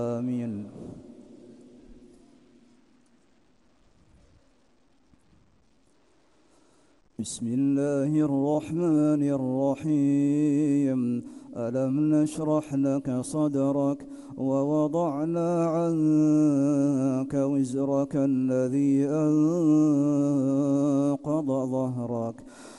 آمين. بسم الله الرحمن الرحيم. ألم نشرح لك صدرك ووضعنا عنك وزرك الذي أنقض ظهرك